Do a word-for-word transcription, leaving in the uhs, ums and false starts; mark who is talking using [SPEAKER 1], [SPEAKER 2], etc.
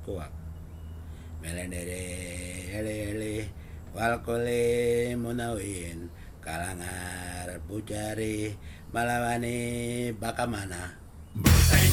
[SPEAKER 1] kuak. Melendere ele ele walkole munawin kalangar pucari malawani bakamana.